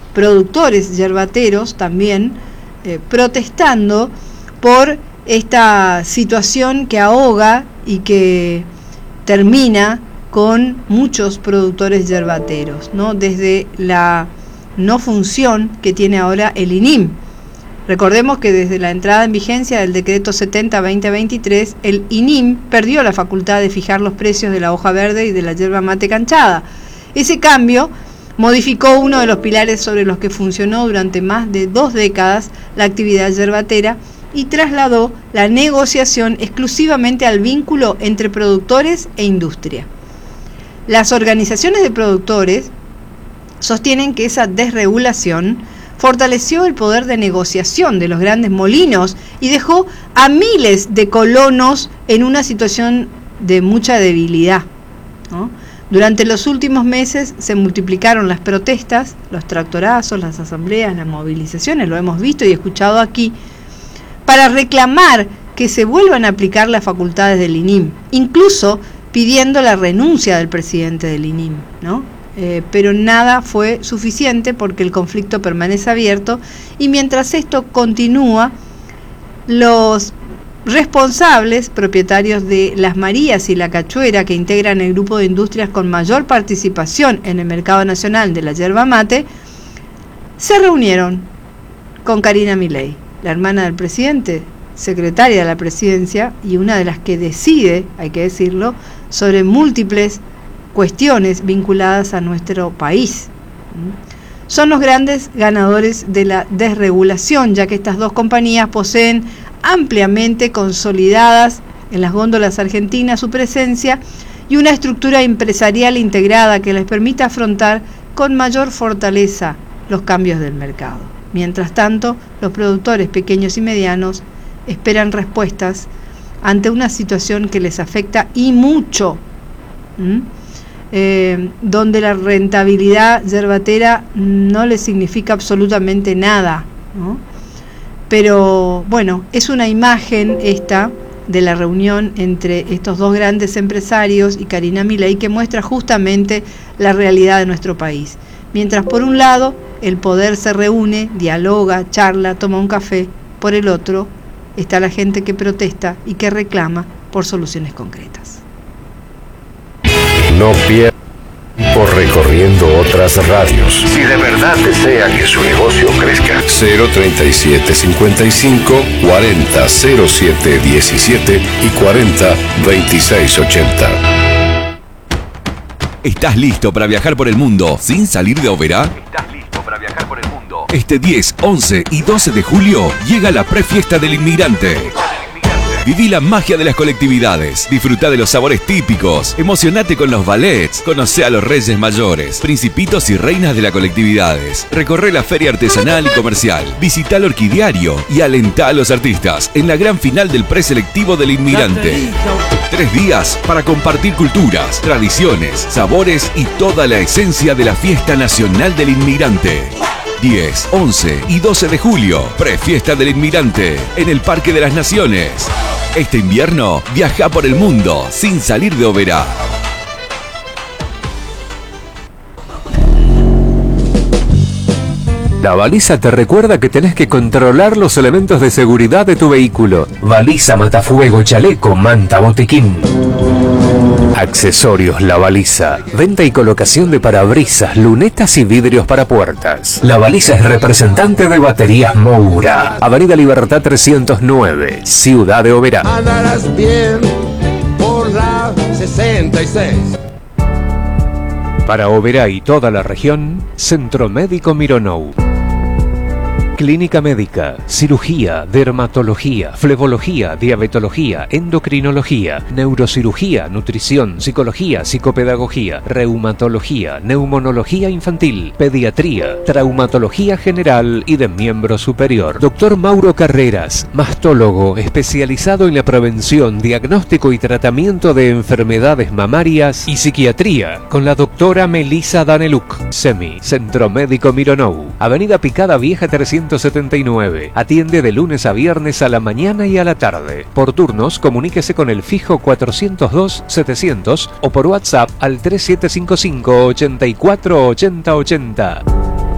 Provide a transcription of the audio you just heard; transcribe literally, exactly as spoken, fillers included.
productores yerbateros también eh, protestando por esta situación que ahoga y que termina con muchos productores yerbateros, ¿no? Desde la no función que tiene ahora el I N I M. Recordemos que desde la entrada en vigencia del decreto setenta barra veinte veintitrés, el I N I M perdió la facultad de fijar los precios de la hoja verde y de la yerba mate canchada. Ese cambio modificó uno de los pilares sobre los que funcionó durante más de dos décadas la actividad yerbatera y trasladó la negociación exclusivamente al vínculo entre productores e industria. Las organizaciones de productores sostienen que esa desregulación fortaleció el poder de negociación de los grandes molinos y dejó a miles de colonos en una situación de mucha debilidad, ¿no? Durante los últimos meses se multiplicaron las protestas, los tractorazos, las asambleas, las movilizaciones, lo hemos visto y escuchado aquí, para reclamar que se vuelvan a aplicar las facultades del I N I M, incluso pidiendo la renuncia del presidente del I N I M, ¿no? Eh, pero nada fue suficiente porque el conflicto permanece abierto y mientras esto continúa, los responsables, propietarios de Las Marías y La Cachuera, que integran el grupo de industrias con mayor participación en el mercado nacional de la yerba mate, se reunieron con Karina Milei, la hermana del presidente, secretaria de la presidencia y una de las que decide, hay que decirlo, sobre múltiples cuestiones vinculadas a nuestro país. Son los grandes ganadores de la desregulación, ya que estas dos compañías poseen ampliamente consolidadas en las góndolas argentinas su presencia y una estructura empresarial integrada que les permite afrontar con mayor fortaleza los cambios del mercado. Mientras tanto, los productores pequeños y medianos esperan respuestas ante una situación que les afecta y mucho, ¿Mm? eh, donde la rentabilidad yerbatera no les significa absolutamente nada, ¿no? Pero bueno, es una imagen esta de la reunión entre estos dos grandes empresarios y Karina Milei que muestra justamente la realidad de nuestro país. Mientras por un lado el poder se reúne, dialoga, charla, toma un café, por el otro está la gente que protesta y que reclama por soluciones concretas. No pierda tiempo recorriendo otras radios. Si de verdad desea que su negocio crezca. cero treinta y siete cincuenta y cinco cuarenta cero siete diecisiete y cuarenta veintiséis ochenta. ¿Estás listo para viajar por el mundo sin salir de Oberá? ¿Estás listo para viajar por el mundo? Este diez, once y doce de julio llega la prefiesta del inmigrante. Viví la magia de las colectividades, disfrutá de los sabores típicos, emocionate con los ballets, conocé a los reyes mayores, principitos y reinas de las colectividades, recorre la feria artesanal y comercial, visitá el orquidiario y alentá a los artistas en la gran final del preselectivo del inmigrante. Tres días para compartir culturas, tradiciones, sabores y toda la esencia de la fiesta nacional del inmigrante. diez, once y doce de julio, prefiesta del inmigrante, en el Parque de las Naciones. Este invierno, viaja por el mundo sin salir de Oberá. La baliza te recuerda que tenés que controlar los elementos de seguridad de tu vehículo. Baliza, matafuego, chaleco, manta, botiquín. Accesorios La Baliza. Venta y colocación de parabrisas, lunetas y vidrios para puertas. La Baliza es representante de Baterías Moura. Avenida Libertad trescientos nueve, Ciudad de Oberá. Andarás bien por la sesenta y seis. Para Oberá y toda la región, Centro Médico Mironou. Clínica médica, cirugía, dermatología, flebología, diabetología, endocrinología, neurocirugía, nutrición, psicología, psicopedagogía, reumatología, neumonología infantil, pediatría, traumatología general y de miembro superior. Doctor Mauro Carreras, mastólogo especializado en la prevención, diagnóstico y tratamiento de enfermedades mamarias y psiquiatría, con la doctora Melissa Daneluk. SEMI, Centro Médico Mironou, Avenida Picada Vieja trescientos setenta y nueve. Atiende de lunes a viernes a la mañana y a la tarde. Por turnos, comuníquese con el fijo cuatrocientos dos setecientos o por WhatsApp al tres siete cinco cinco ochenta y cuatro ochenta ochenta.